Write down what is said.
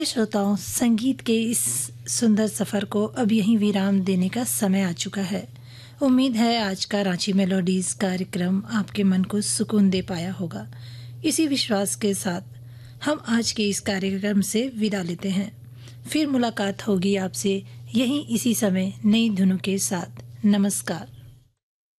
श्रोताओं, संगीत के इस सुंदर सफर को अब यहीं विराम देने का समय आ चुका है। उम्मीद है आज का रांची मेलोडीज कार्यक्रम आपके मन को सुकून दे पाया होगा। इसी विश्वास के साथ हम आज के इस कार्यक्रम से विदा लेते हैं। फिर मुलाकात होगी आपसे यहीं इसी समय नई धुनों के साथ। नमस्कार।